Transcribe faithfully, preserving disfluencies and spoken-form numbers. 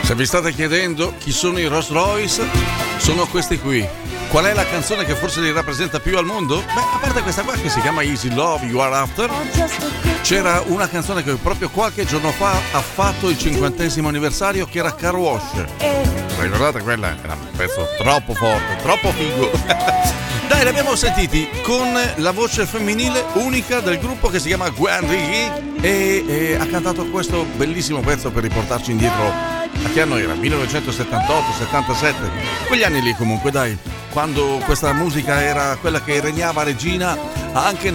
Se vi state chiedendo chi sono i Rolls Royce, sono questi qui. Qual è la canzone che forse li rappresenta più al mondo? Beh, a parte questa qua che si chiama Easy Love You Are After, c'era una canzone che proprio qualche giorno fa ha fatto il cinquantesimo anniversario, che era Car Wash. Ricordate quella? Era un pezzo troppo forte, troppo figo. Dai, li abbiamo sentiti con la voce femminile unica del gruppo che si chiama Gwen Righi e, e ha cantato questo bellissimo pezzo per riportarci indietro. A che anno era? millenovecentosettantotto settantasette, quegli anni lì comunque, dai, quando questa musica era quella che regnava regina anche